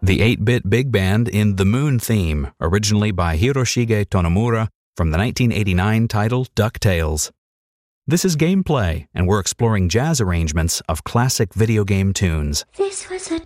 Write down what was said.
the 8-bit big band in The Moon Theme, originally by Hiroshige Tonomura from the 1989 title DuckTales. This is Gameplay, and we're exploring jazz arrangements of classic video game tunes. This was a